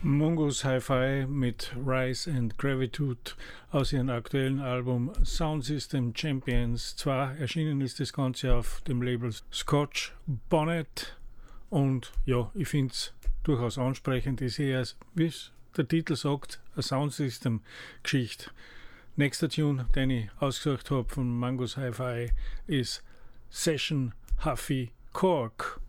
Mongoose Hi-Fi mit Rise and Gravitude aus ihrem aktuellen Album Sound System Champions 2. Erschienen ist das Ganze auf dem Label Scotch Bonnet und ja, ich finde es durchaus ansprechend. Ich sehe es, wie der Titel sagt, eine Sound System Geschichte. Nächster Tune, den ich ausgesucht habe von Mongoose Hi-Fi ist Session Huffy Cork.